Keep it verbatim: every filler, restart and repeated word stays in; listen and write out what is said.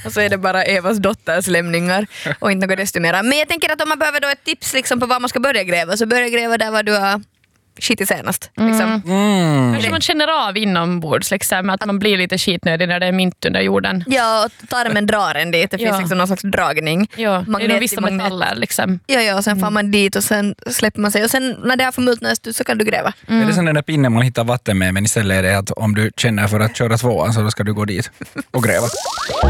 Och så är det bara Evas dotters lämningar och inte något desto mera. Men jag tänker att om man behöver då ett tips liksom på var man ska börja gräva, så börja gräva där var du har skit senast. Liksom. Mm. Kanske man känner av inombords liksom, att man blir lite skitnödig när det är mint under jorden. Ja, och tarmen drar en dit. Det Ja. finns liksom någon slags dragning. Ja, Magnet det är vissa i magnet. metaller liksom. Ja, ja, och sen Mm. får man dit och sen släpper man sig. Och sen när det har förmultnat ut så kan du gräva. Mm. Är det som den där pinnen man hittar vatten med, men istället är det att om du känner för att köra tvåan så då ska du gå dit och gräva.